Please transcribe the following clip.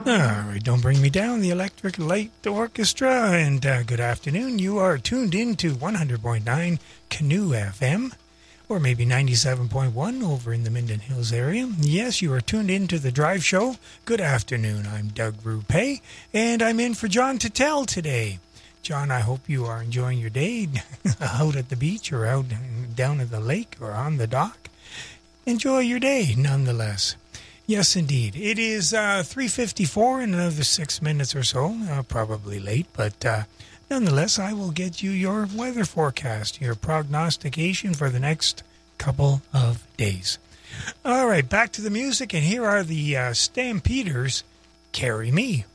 All right, don't bring me down, the Electric Light Orchestra, and good afternoon. You are tuned in to 100.9 Canoe FM, or maybe 97.1 over in the Minden Hills area. Yes, you are tuned in to The Drive Show. Good afternoon, I'm Doug Rupe, and I'm in for John Tuttle today. John, I hope you are enjoying your day out at the beach or out down at the lake or on the dock. Enjoy your day, nonetheless. Yes, indeed. It is 3:54 in another 6 minutes or so. Probably late, but nonetheless, I will get you your weather forecast, your prognostication for the next couple of days. All right, back to the music, and here are the Stampeders, Carry Me.